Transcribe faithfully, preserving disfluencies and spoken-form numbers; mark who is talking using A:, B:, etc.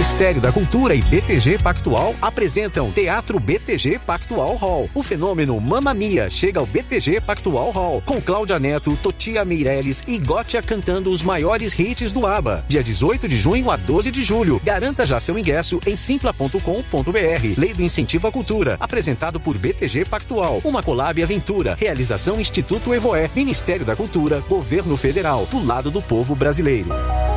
A: Ministério da Cultura e B T G Pactual apresentam Teatro B T G Pactual Hall. O fenômeno Mamma Mia chega ao B T G Pactual Hall, com Cláudia Neto, Totia Meirelles e Gótia cantando os maiores hits do ABBA. Dia dezoito de junho a doze de julho. Garanta já seu ingresso em simpla ponto com ponto br. Lei do Incentivo à Cultura. Apresentado por B T G Pactual. Uma Colab Aventura. Realização Instituto Evoé. Ministério da Cultura. Governo Federal. Do lado do povo brasileiro.